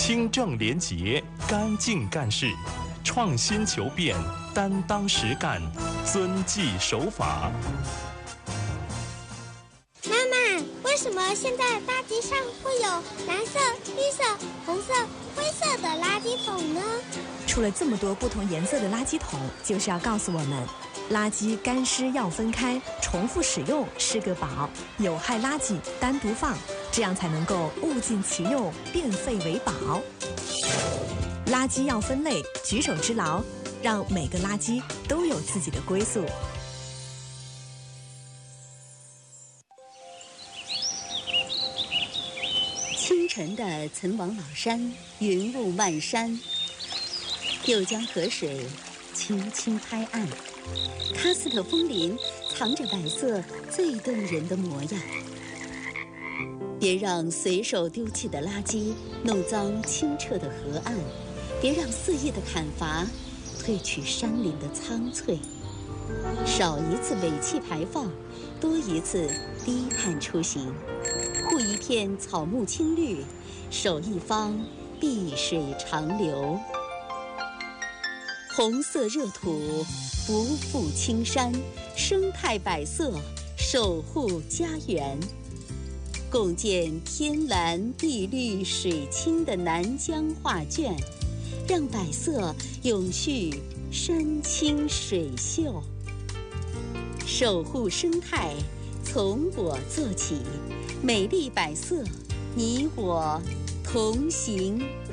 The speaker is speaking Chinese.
清正廉洁，干净干事，创新求变，担当实干，遵纪守法。 妈妈，为什么现在大街上会有蓝色、绿色、红色、灰色的垃圾桶呢？ 出了这么多不同颜色的垃圾桶，就是要告诉我们，垃圾干湿要分开，重复使用是个宝，有害垃圾单独放，这样才能够物尽其用，变废为宝。垃圾要分类，举手之劳，让每个垃圾都有自己的归宿。 清晨的岑王老山，云雾漫山，又将河水轻轻拍岸，喀斯特枫林藏着百色最动人的模样。别让随手丢弃的垃圾弄脏清澈的河岸，别让肆意的砍伐褪去山林的苍翠。少一次尾气排放，多一次低碳出行。护一片草木青绿，守一方碧水长流。红色热土不负青山，生态百色守护家园。共建天蓝地绿水清的南疆画卷，让百色永续山清水秀。守护生态，从我做起，美丽百色，你我同行。